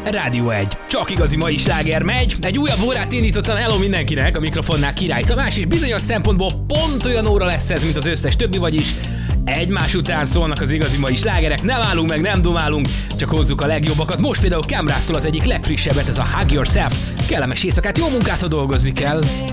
Rádió 1. Csak igazi mai sláger megy. Egy újabb órát indítottam, hello mindenkinek, a mikrofonnál Király Tamás, és bizonyos szempontból pont olyan óra lesz ez, mint az összes többi, vagyis egymás után szólnak az igazi mai slágerek, nem állunk meg, nem dumálunk, csak hozzuk a legjobbakat. Most például Camrától az egyik legfrissebbet, ez a Hug Yourself. Kellemes éjszakát, jó munkát, ha dolgozni kell.